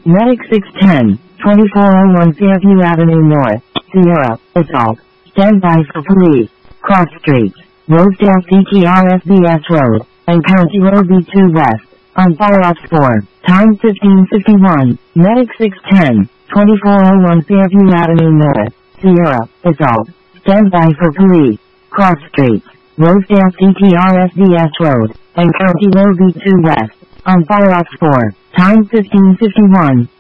Medic 610, 2401 Fairview Avenue North, Sierra, Assault. Stand by for police. Cross Street, Rosedale CTRSBS Road, and County Road B2 West. On fire ops 4. Time 1551. Medic 610, 2401 Fairview Avenue North, Sierra, Assault. Stand by for police. Cross Street, Rosedale CTRSBS Road, and County Road B2 West. On fire ops 4. Time 1551.